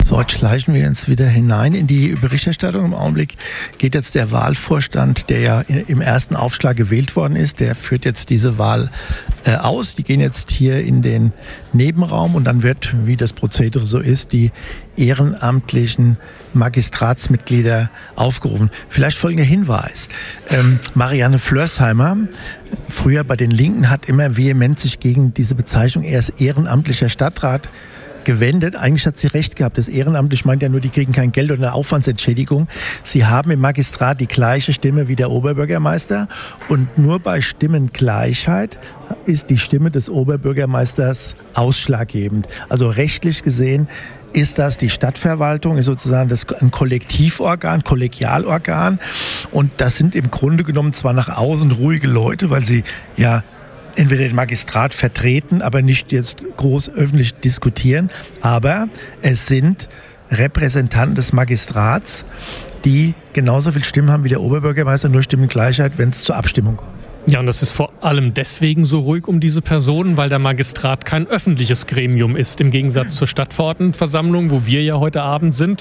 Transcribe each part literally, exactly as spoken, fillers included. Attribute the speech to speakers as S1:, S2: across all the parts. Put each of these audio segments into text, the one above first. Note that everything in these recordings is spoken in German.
S1: So, jetzt schleichen wir uns wieder hinein in die Berichterstattung. Im Augenblick geht jetzt der Wahlvorstand, der ja im ersten Aufschlag gewählt worden ist, der führt jetzt diese Wahl äh, aus. Die gehen jetzt hier in den Nebenraum und dann wird, wie das Prozedere so ist, die ehrenamtlichen Magistratsmitglieder aufgerufen. Vielleicht folgender Hinweis. Ähm, Marianne Flörsheimer, früher bei den Linken, hat immer vehement sich gegen diese Bezeichnung, er ist ehrenamtlicher Stadtrat, gewendet. Eigentlich hat sie recht gehabt. Das ehrenamtlich meint ja nur, die kriegen kein Geld oder eine Aufwandsentschädigung. Sie haben im Magistrat die gleiche Stimme wie der Oberbürgermeister und nur bei Stimmengleichheit ist die Stimme des Oberbürgermeisters ausschlaggebend. Also rechtlich gesehen ist das die Stadtverwaltung, ist sozusagen das ein Kollektivorgan, Kollegialorgan und das sind im Grunde genommen zwar nach außen ruhige Leute, weil sie ja entweder den Magistrat vertreten, aber nicht jetzt groß öffentlich diskutieren. Aber es sind Repräsentanten des Magistrats, die genauso viel Stimmen haben wie der Oberbürgermeister, nur Stimmengleichheit, wenn es zur Abstimmung kommt.
S2: Ja, und das ist vor allem deswegen so ruhig um diese Personen, weil der Magistrat kein öffentliches Gremium ist, im Gegensatz zur Stadtverordnetenversammlung, wo wir ja heute Abend sind,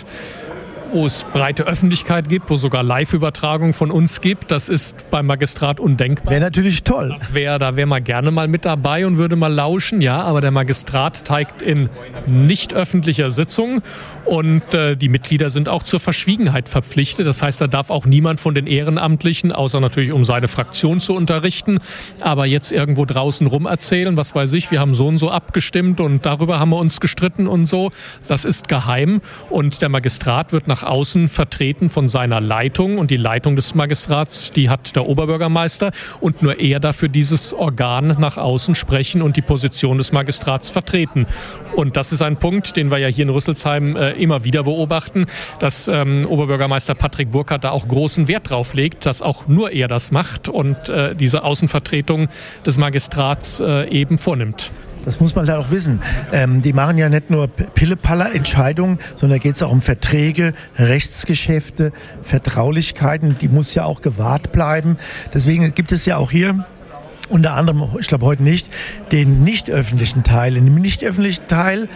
S2: wo es breite Öffentlichkeit gibt, wo sogar Live-Übertragung von uns gibt. Das ist beim Magistrat undenkbar.
S1: Wäre natürlich toll.
S2: Das wäre, da wäre man gerne mal mit dabei und würde mal lauschen, ja, aber der Magistrat teigt in nicht öffentlicher Sitzung und äh, die Mitglieder sind auch zur Verschwiegenheit verpflichtet. Das heißt, da darf auch niemand von den Ehrenamtlichen, außer natürlich um seine Fraktion zu unterrichten, aber jetzt irgendwo draußen rum erzählen, was weiß ich, wir haben so und so abgestimmt und darüber haben wir uns gestritten und so. Das ist geheim und der Magistrat wird nach außen vertreten von seiner Leitung und die Leitung des Magistrats, die hat der Oberbürgermeister und nur er darf für dieses Organ nach außen sprechen und die Position des Magistrats vertreten. Und das ist ein Punkt, den wir ja hier in Rüsselsheim äh, immer wieder beobachten, dass ähm, Oberbürgermeister Patrick Burkhardt da auch großen Wert drauf legt, dass auch nur er das macht und äh, diese Außenvertretung des Magistrats äh, eben vornimmt.
S1: Das muss man da auch wissen. Ähm, die machen ja nicht nur Pillepaller-Entscheidungen, sondern geht es auch um Verträge, Rechtsgeschäfte, Vertraulichkeiten. Die muss ja auch gewahrt bleiben. Deswegen gibt es ja auch hier unter anderem, ich glaube heute nicht, den nicht öffentlichen Teil. In dem nicht öffentlichen Teil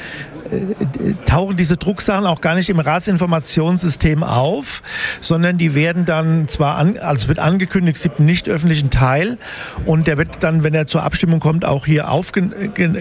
S1: äh, tauchen diese Drucksachen auch gar nicht im Ratsinformationssystem auf, sondern die werden dann zwar, an, also es wird angekündigt, es gibt einen nicht öffentlichen Teil und der wird dann, wenn er zur Abstimmung kommt, auch hier aufgeschrieben,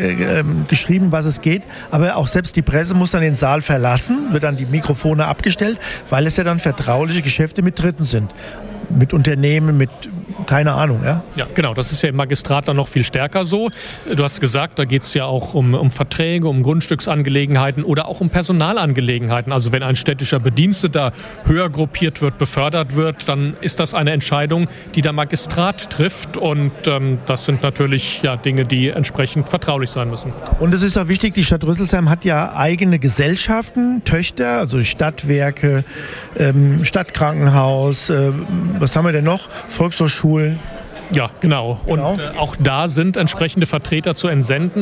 S1: äh, was es geht. Aber auch selbst die Presse muss dann den Saal verlassen, wird dann die Mikrofone abgestellt, weil es ja dann vertrauliche Geschäfte mit Dritten sind. Mit Unternehmen, mit keine Ahnung, ja?
S2: Ja, genau. Das ist ja im Magistrat dann noch viel stärker so. Du hast gesagt, da geht es ja auch um, um Verträge, um Grundstücksangelegenheiten oder auch um Personalangelegenheiten. Also wenn ein städtischer Bediensteter höher gruppiert wird, befördert wird, dann ist das eine Entscheidung, die der Magistrat trifft. Und ähm, das sind natürlich ja Dinge, die entsprechend vertraulich sein müssen.
S1: Und es ist auch wichtig, die Stadt Rüsselsheim hat ja eigene Gesellschaften, Töchter, also Stadtwerke, ähm, Stadtkrankenhaus, äh, was haben wir denn noch? Volkshochschulen.
S2: Ja, genau. Und genau. Äh, auch da sind entsprechende Vertreter zu entsenden.